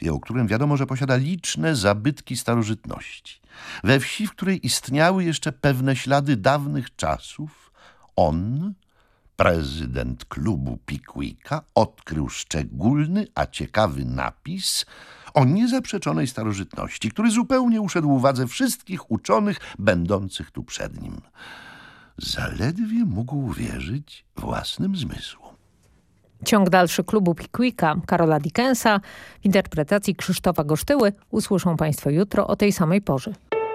Królestwie, o którym wiadomo, że posiada liczne zabytki starożytności. We wsi, w której istniały jeszcze pewne ślady dawnych czasów, on, prezydent klubu Pickwicka, odkrył szczególny, a ciekawy napis o niezaprzeczonej starożytności, który zupełnie uszedł wadze wszystkich uczonych będących tu przed nim. Zaledwie mógł uwierzyć własnym zmysłom. Ciąg dalszy klubu Pickwicka Karola Dickensa w interpretacji Krzysztofa Gosztyły usłyszą Państwo jutro o tej samej porze.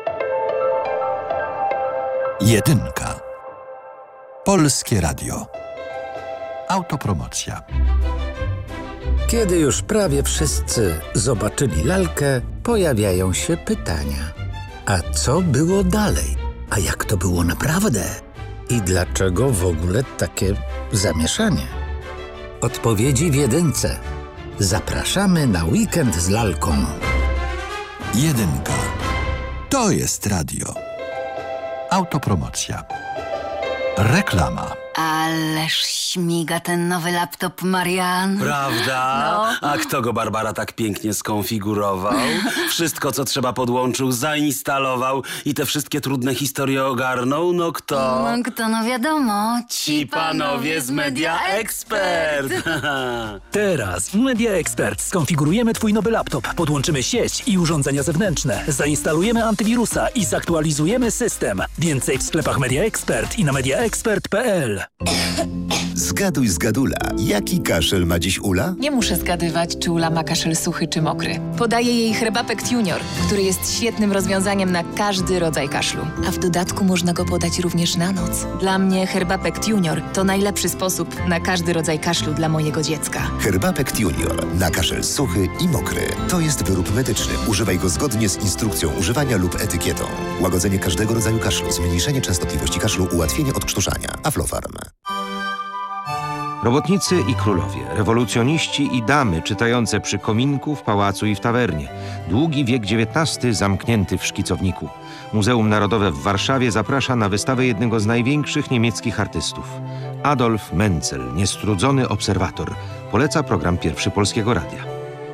Jedynka. Polskie Radio. Autopromocja. Kiedy już prawie wszyscy zobaczyli lalkę, pojawiają się pytania. A co było dalej? A jak to było naprawdę? I dlaczego w ogóle takie zamieszanie? Odpowiedzi w jedynce. Zapraszamy na weekend z lalką. Jedynka. To jest radio. Autopromocja. Reklama. Ależ śmiga ten nowy laptop, Marian. Prawda? No. A kto go, Barbara, tak pięknie skonfigurował? Wszystko, co trzeba, podłączył, zainstalował i te wszystkie trudne historie ogarnął? No kto? No kto, no wiadomo. Ci panowie z Media Expert. Teraz w Media Expert skonfigurujemy Twój nowy laptop, podłączymy sieć i urządzenia zewnętrzne, zainstalujemy antywirusa i zaktualizujemy system. Więcej w sklepach Media Expert i na mediaexpert.pl. Zgaduj, zgadula. Jaki kaszel ma dziś Ula? Nie muszę zgadywać, czy Ula ma kaszel suchy czy mokry. Podaję jej Herbapekt Junior, który jest świetnym rozwiązaniem na każdy rodzaj kaszlu. A w dodatku można go podać również na noc. Dla mnie Herbapekt Junior to najlepszy sposób na każdy rodzaj kaszlu dla mojego dziecka. Herbapekt Junior na kaszel suchy i mokry. To jest wyrób medyczny. Używaj go zgodnie z instrukcją używania lub etykietą. Łagodzenie każdego rodzaju kaszlu, zmniejszenie częstotliwości kaszlu, ułatwienie odkrztuszania. Aflofarm. Robotnicy i królowie, rewolucjoniści i damy czytające przy kominku, w pałacu i w tawernie. Długi wiek XIX zamknięty w szkicowniku. Muzeum Narodowe w Warszawie zaprasza na wystawę jednego z największych niemieckich artystów. Adolf Menzel, niestrudzony obserwator. Poleca program Pierwszy Polskiego Radia.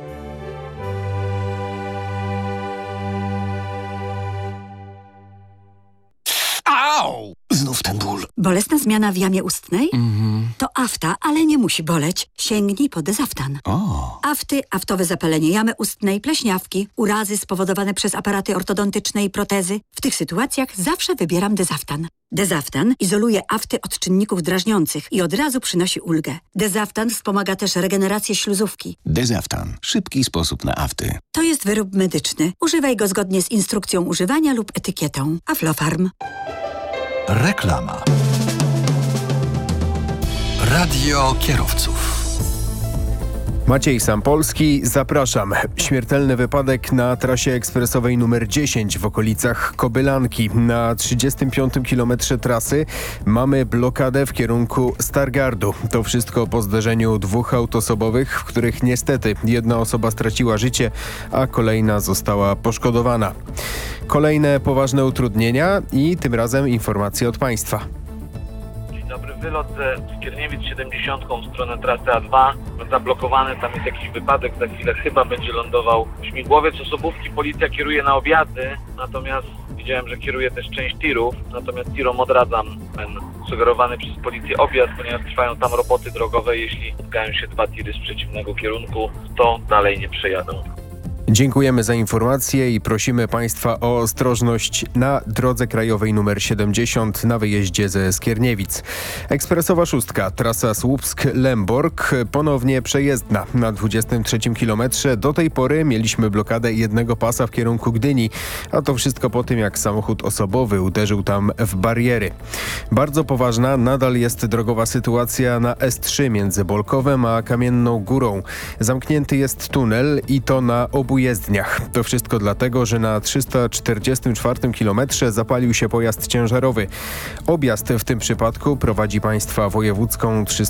Au! Znów ten ból. Bolesna zmiana w jamie ustnej? To afta, ale nie musi boleć. Sięgnij po Dezaftan. Afty, aftowe zapalenie jamy ustnej, pleśniawki, urazy spowodowane przez aparaty ortodontyczne i protezy. W tych sytuacjach zawsze wybieram Dezaftan. Dezaftan izoluje afty od czynników drażniących i od razu przynosi ulgę. Dezaftan wspomaga też regenerację śluzówki. Dezaftan. Szybki sposób na afty. To jest wyrób medyczny. Używaj go zgodnie z instrukcją używania lub etykietą. Aflofarm. Reklama. Radio kierowców. Maciej Sampolski, zapraszam. Śmiertelny wypadek na trasie ekspresowej nr 10 w okolicach Kobylanki. Na 35 kilometrze trasy mamy blokadę w kierunku Stargardu. To wszystko po zderzeniu dwóch aut osobowych, w których niestety jedna osoba straciła życie, a kolejna została poszkodowana. Kolejne poważne utrudnienia i tym razem informacje od państwa. Wylot ze Skierniewic 70 w stronę trasy A2 zablokowany, tam jest jakiś wypadek, za chwilę chyba będzie lądował śmigłowiec osobówki, policja kieruje na objazdy, natomiast widziałem, że kieruje też część tirów, natomiast tirom odradzam ten sugerowany przez policję objazd, ponieważ trwają tam roboty drogowe, jeśli spotkają się dwa tiry z przeciwnego kierunku, to dalej nie przejadą. Dziękujemy za informacje i prosimy Państwa o ostrożność na drodze krajowej nr 70 na wyjeździe ze Skierniewic. Ekspresowa szóstka, trasa Słupsk-Lęborg, ponownie przejezdna na 23 kilometrze. Do tej pory mieliśmy blokadę jednego pasa w kierunku Gdyni, a to wszystko po tym, jak samochód osobowy uderzył tam w bariery. Bardzo poważna nadal jest drogowa sytuacja na S3 między Bolkowem a Kamienną Górą. Zamknięty jest tunel i to na obu jezdniach. To wszystko dlatego, że na 344 kilometrze zapalił się pojazd ciężarowy. Objazd w tym przypadku prowadzi Państwa wojewódzką 300